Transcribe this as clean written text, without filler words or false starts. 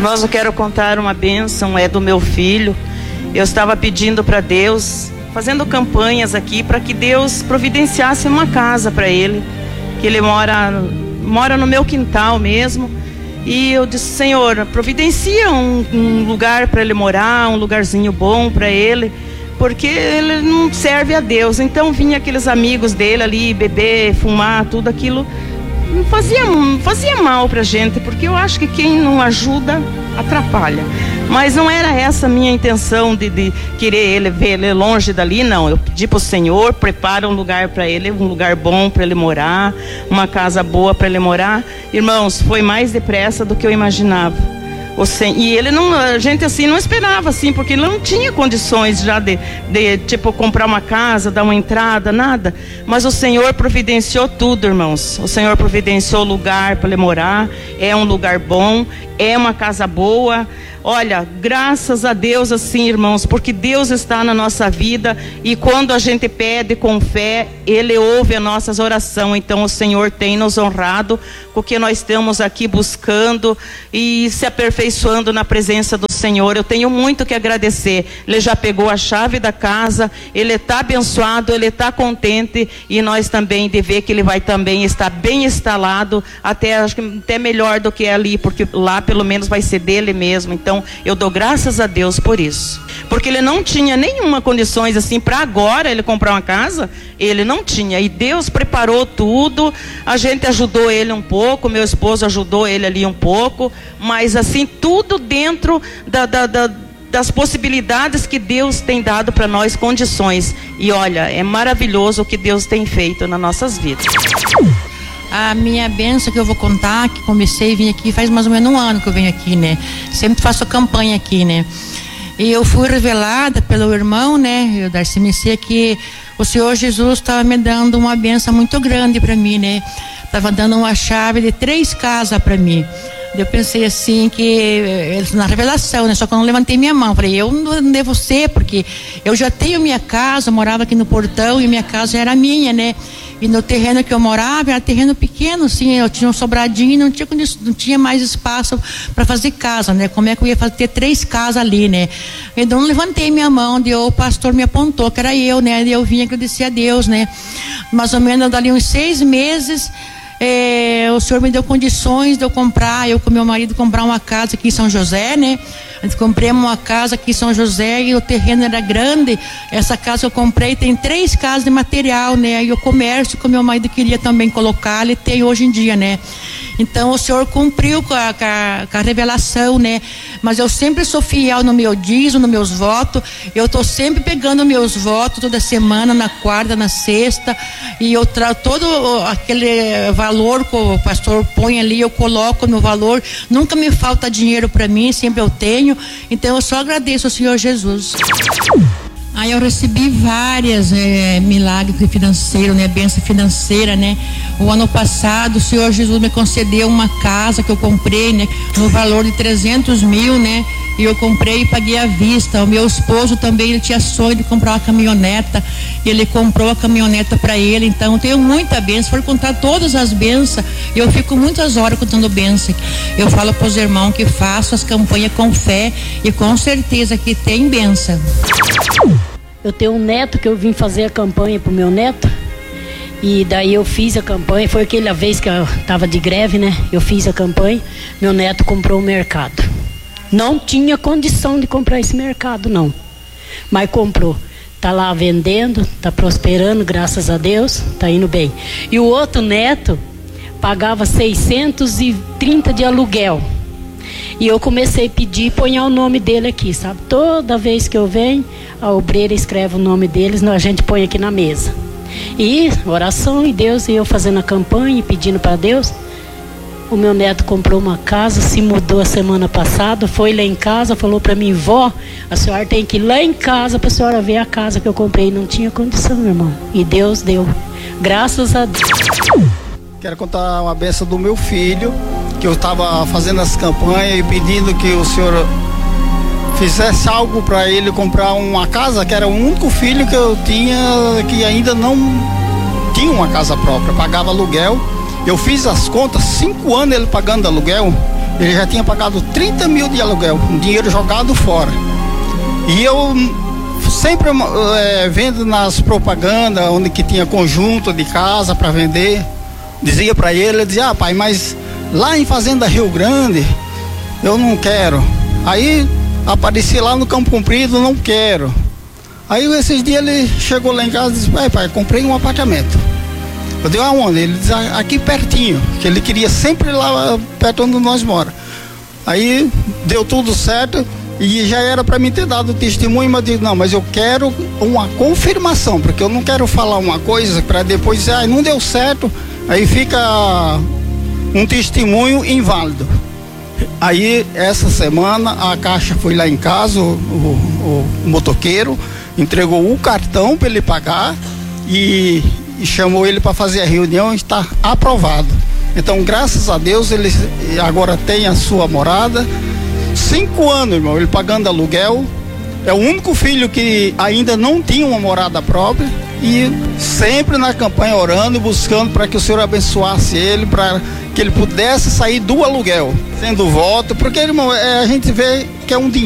Irmãos, eu quero contar uma bênção, é do meu filho. Eu estava pedindo para Deus, fazendo campanhas aqui, para que Deus providenciasse uma casa para ele, que ele mora no meu quintal mesmo. E eu disse: Senhor, providencia um lugar para ele morar, um lugarzinho bom para ele, porque ele não serve a Deus. Então vinha aqueles amigos dele ali, beber, fumar, tudo aquilo fazia mal pra gente, porque eu acho que quem não ajuda atrapalha. Mas não era essa a minha intenção de querer ver ele longe dali, não. Eu pedi pro Senhor: prepara um lugar para ele, um lugar bom para ele morar, uma casa boa para ele morar. Irmãos, foi mais depressa do que eu imaginava. E ele não, a gente assim não esperava assim, porque ele não tinha condições já de tipo comprar uma casa, dar uma entrada, nada. Mas o Senhor providenciou tudo, irmãos. O Senhor providenciou lugar para ele morar. É um lugar bom, é uma casa boa. Olha, graças a Deus assim, irmãos, porque Deus está na nossa vida, e quando a gente pede com fé, Ele ouve as nossas orações. Então o Senhor tem nos honrado, porque nós estamos aqui buscando e se aperfeiçoando na presença do Senhor. Eu tenho muito que agradecer. Ele já pegou a chave da casa, ele está abençoado, ele está contente, e nós também de ver que ele vai também estar bem instalado, acho que até melhor do que ali, porque lá pelo menos vai ser dele mesmo. Então eu dou graças a Deus por isso, porque ele não tinha nenhuma condições assim para agora ele comprar uma casa. Ele não tinha, e Deus preparou tudo. A gente ajudou ele um pouco, meu esposo ajudou ele ali um pouco, mas assim, tudo dentro das possibilidades que Deus tem dado para nós, condições. E olha, é maravilhoso o que Deus tem feito nas nossas vidas. A minha benção que eu vou contar, que comecei a vir aqui faz mais ou menos um ano que eu venho aqui, né? Sempre faço a campanha aqui, né? E eu fui revelada pelo irmão, né? O Darcy Messias, que o Senhor Jesus estava me dando uma benção muito grande para mim, né? Estava dando uma chave de 3 casas para mim. Eu pensei assim, que na revelação, né? Só que eu não levantei minha mão. Falei: eu não devo ser, porque eu já tenho minha casa, eu morava aqui no portão e minha casa era minha, né? E no terreno que eu morava era terreno pequeno, assim, eu tinha um sobradinho, não tinha mais espaço para fazer casa, né? Como é que eu ia ter 3 casas ali, né? Então eu não levantei minha mão, o pastor me apontou que era eu, né? E eu vim agradecer a Deus, né? Mais ou menos dali uns 6 meses, o Senhor me deu condições de eu com meu marido comprar uma casa aqui em São José, né? Nós compramos uma casa aqui em São José e o terreno era grande. Essa casa que eu comprei tem 3 casas de material, né? E o comércio que o meu marido queria também colocar, ele tem hoje em dia, né? Então o Senhor cumpriu com a revelação, né? Mas eu sempre sou fiel no meu dízimo, nos meus votos. Eu tô sempre pegando meus votos toda semana, na quarta, na sexta, e eu trago todo aquele valor que o pastor põe ali, eu coloco no valor. Nunca me falta dinheiro para mim, sempre eu tenho. Então eu só agradeço ao Senhor Jesus. Aí eu recebi várias milagres financeiros, né? Bênção financeira, né? O ano passado o Senhor Jesus me concedeu uma casa que eu comprei, né? No valor de 300 mil, né? E eu comprei e paguei à vista. O meu esposo também, ele tinha sonho de comprar uma caminhoneta, e ele comprou a caminhoneta para ele. Então eu tenho muita bênção. Se for contar todas as bênçãos, eu fico muitas horas contando bênção. Eu falo para os irmãos que faço as campanhas com fé, e com certeza que tem bênção. Eu tenho um neto que eu vim fazer a campanha pro meu neto, e daí eu fiz a campanha. Foi aquela vez que eu tava de greve, né? Eu fiz a campanha, meu neto comprou o mercado. Não tinha condição de comprar esse mercado, não, mas comprou. Tá lá vendendo, tá prosperando, graças a Deus, tá indo bem. E o outro neto pagava 630 de aluguel. E eu comecei a pedir, ponhar o nome dele aqui, sabe? Toda vez que eu venho, a obreira escreve o nome deles, a gente põe aqui na mesa. E oração, e Deus, e eu fazendo a campanha e pedindo para Deus. O meu neto comprou uma casa, se mudou a semana passada, foi lá em casa, falou para mim: vó, a senhora tem que ir lá em casa para a senhora ver a casa que eu comprei. Não tinha condição, meu irmão. E Deus deu. Graças a Deus. Quero contar uma benção do meu filho, que eu estava fazendo as campanhas e pedindo que o senhor fizesse algo para ele comprar uma casa, que era o único filho que eu tinha que ainda não tinha uma casa própria, pagava aluguel. Eu fiz as contas, 5 anos ele pagando aluguel, ele já tinha pagado 30 mil de aluguel, um dinheiro jogado fora. E eu sempre vendo nas propagandas onde que tinha conjunto de casa para vender, dizia para ele, dizia, pai, mas lá em Fazenda Rio Grande eu não quero. Aí apareci lá no Campo Comprido, não quero. Aí esses dias ele chegou lá em casa e disse, pai, comprei um apartamento. Eu disse, aonde? Ele disse, aqui pertinho, que ele queria sempre ir lá perto onde nós moramos. Aí deu tudo certo e já era para mim ter dado o testemunho, mas eu disse, não, mas eu quero uma confirmação, porque eu não quero falar uma coisa para depois dizer, não deu certo, aí fica um testemunho inválido. Aí essa semana a Caixa foi lá em casa, o motoqueiro entregou o cartão para ele pagar e chamou ele para fazer a reunião e está aprovado. Então, graças a Deus, ele agora tem a sua morada. 5 anos, irmão, ele pagando aluguel. É o único filho que ainda não tinha uma morada própria e sempre na campanha orando e buscando para que o Senhor abençoasse ele, para que ele pudesse sair do aluguel, sendo voto, porque, irmão, a gente vê que é um dinheiro